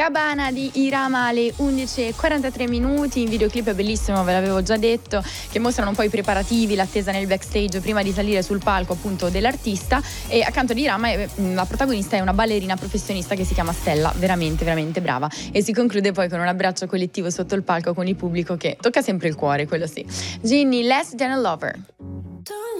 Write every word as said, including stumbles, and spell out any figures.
Cabana di Irama alle undici e quarantatré minuti. Il videoclip è bellissimo, ve l'avevo già detto, che mostrano un po' i preparativi, l'attesa nel backstage prima di salire sul palco appunto dell'artista, e accanto di Irama la protagonista è una ballerina professionista che si chiama Stella, veramente veramente brava, e si conclude poi con un abbraccio collettivo sotto il palco con il pubblico che tocca sempre il cuore, quello sì. Ginny, Less Than a Lover. Don't